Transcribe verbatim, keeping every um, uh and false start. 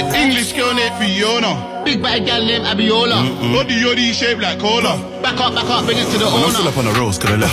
it. English girl named Fiona. Big bad gal named Abiola. Body yoddy shaped like cola. Back up, back up, bring it to the I'm owner. still up on the roast, cause I left